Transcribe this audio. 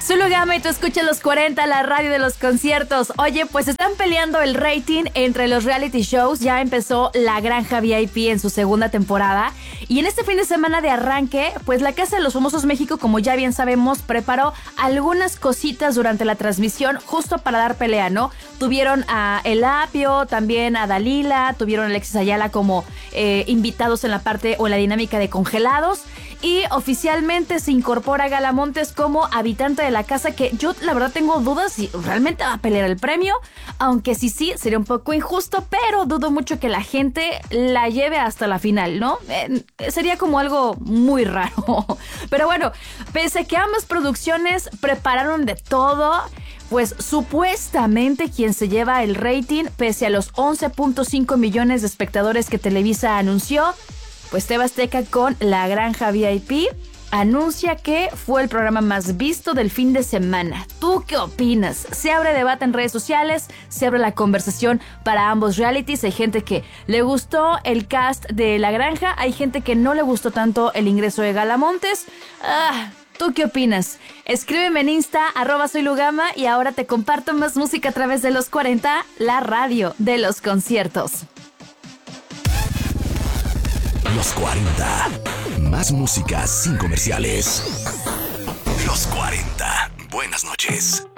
Soy Lugama y tú escuchas Los 40, la radio de los conciertos. Oye, pues están peleando el rating entre los reality shows. Ya empezó La Granja VIP en su segunda temporada. Y en este fin de semana de arranque, pues la Casa de los Famosos México, como ya bien sabemos, preparó algunas cositas durante la transmisión justo para dar pelea, ¿no? Tuvieron a El Apio, también a Dalila, tuvieron a Alexis Ayala como invitados en la parte o en la dinámica de congelados. Y oficialmente se incorpora Gala Montes como habitante de la casa, que yo la verdad tengo dudas si realmente va a pelear el premio, aunque sí, sería un poco injusto, pero dudo mucho que la gente la lleve hasta la final, ¿no? Sería como algo muy raro. Pero bueno, pese a que ambas producciones prepararon de todo, pues supuestamente quien se lleva el rating, pese a los 11.5 millones de espectadores que Televisa anunció, pues TV Azteca con La Granja VIP anuncia que fue el programa más visto del fin de semana. ¿Tú qué opinas? Se abre debate en redes sociales, se abre la conversación para ambos realities. Hay gente que le gustó el cast de La Granja, hay gente que no le gustó tanto el ingreso de Gala Montes. ¿Tú qué opinas? Escríbeme en Insta, @soylugama, y ahora te comparto más música a través de Los 40, la radio de los conciertos. Los 40. Más música sin comerciales. Los 40. Buenas noches.